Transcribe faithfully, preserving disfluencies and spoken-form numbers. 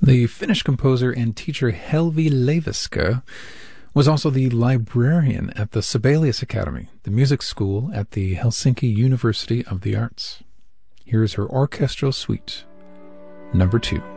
The Finnish composer and teacher Helvi Leiviskä was also the librarian at the Sibelius Academy, the music school at the Helsinki University of the Arts. Here is her orchestral suite, number two.